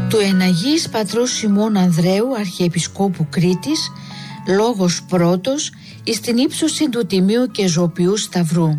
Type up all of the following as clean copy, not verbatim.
του Εναγής Πατρός Σιμών Ανδρέου, Αρχιεπισκόπου Κρήτης, λόγος πρώτος εις την ύψωση του Τιμίου και Ζωπιού Σταυρού.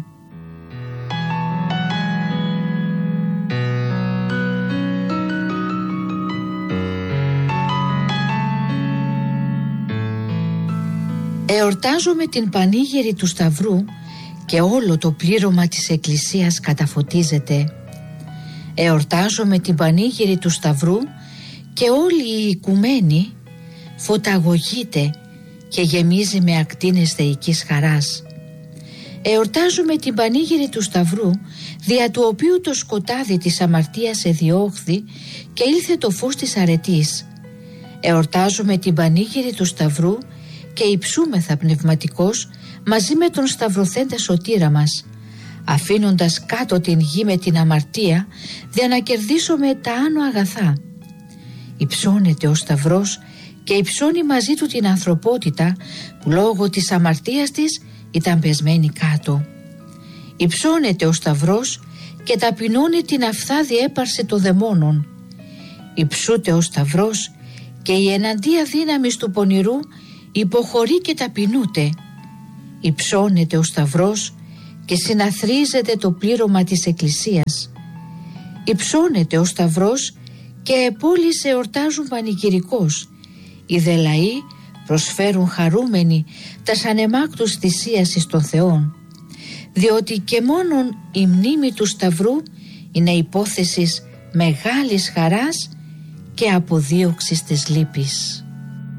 Εορτάζομαι την πανήγυρη του Σταυρού και όλο το πλήρωμα της Εκκλησίας καταφωτίζεται. Εορτάζομαι την πανήγυρη του Σταυρού και όλη η οικουμένη φωταγωγείται και γεμίζει με ακτίνες θεϊκής χαράς. Εορτάζουμε την πανήγυρη του Σταυρού, δια του οποίου το σκοτάδι της αμαρτίας εδιώχθη και ήλθε το φως της αρετής. Εορτάζουμε την πανήγυρη του Σταυρού και υψούμεθα πνευματικώς μαζί με τον σταυρωθέντα σωτήρα μας, αφήνοντας κάτω την γη με την αμαρτία, για να κερδίσουμε τα άνω αγαθά. Υψώνεται ο Σταυρός και υψώνει μαζί του την ανθρωπότητα που λόγω της αμαρτίας της ήταν πεσμένη κάτω. Υψώνεται ο Σταυρός και ταπεινώνει την αφθάδη έπαρση των δαιμόνων. Υψούται ο Σταυρός και η εναντία δύναμης του πονηρού υποχωρεί και ταπεινούται. Υψώνεται ο Σταυρός και συναθρίζεται το πλήρωμα της Εκκλησίας. Υψώνεται ο Σταυρός και πόλεις εορτάζουν πανηγυρικώς. Οι δε λαοί προσφέρουν χαρούμενοι τας ανεμάκτους θυσίας εις των Θεών, διότι και μόνον η μνήμη του Σταυρού είναι υπόθεσης μεγάλης χαράς και αποδίωξης της λύπης.